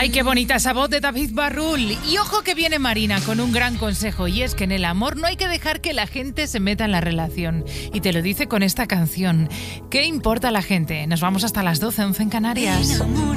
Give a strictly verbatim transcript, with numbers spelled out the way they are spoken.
Ay, qué bonita esa voz de David Barrul. Y ojo que viene Marina con un gran consejo, y es que en el amor no hay que dejar que la gente se meta en la relación. Y te lo dice con esta canción. ¿Qué importa la gente? Nos vamos hasta las doce, once en Canarias.